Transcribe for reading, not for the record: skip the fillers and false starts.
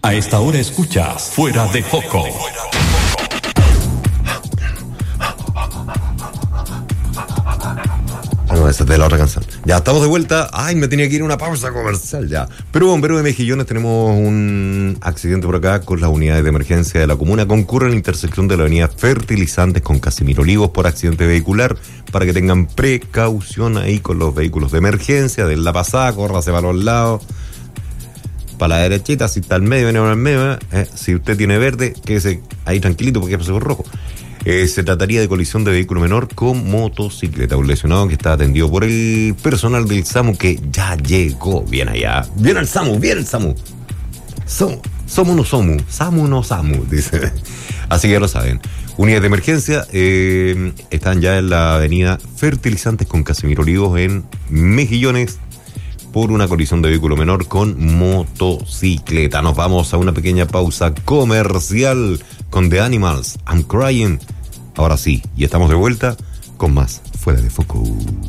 A esta hora escuchas Fuera de Foco. No, esa es de la otra canción. Ya estamos de vuelta. Ay, me tenía que ir a una pausa comercial ya. Pero bombero de Mejillones, tenemos un accidente por acá con las unidades de emergencia de la comuna. Concurre en la intersección de la avenida Fertilizantes con Casimiro Olivos por accidente vehicular. Para que tengan precaución ahí con los vehículos de emergencia. De la pasada, córrase para los lados. Para la derechita, si está al medio, viene al medio. Si usted tiene verde, quédese ahí tranquilito porque pasó por rojo. Se trataría de colisión de vehículo menor con motocicleta. Un lesionado que está atendido por el personal del SAMU que ya llegó. Bien allá. Bien el SAMU, bien el SAMU. Somos no somos. SAMU no SAMU, dice. Así que ya lo saben. Unidades de emergencia están ya en la avenida Fertilizantes con Casimiro Olivos en Mejillones por una colisión de vehículo menor con motocicleta. Nos vamos a una pequeña pausa comercial con The Animals, I'm Crying. Ahora sí, y estamos de vuelta con más Fuera de Foco.